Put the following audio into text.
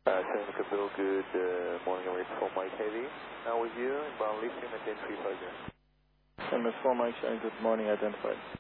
Seneca Bill, good morning, MS4 Mike Heavy. Now with you, inbound lifting at 1035. MS4 Mike, good morning, identified.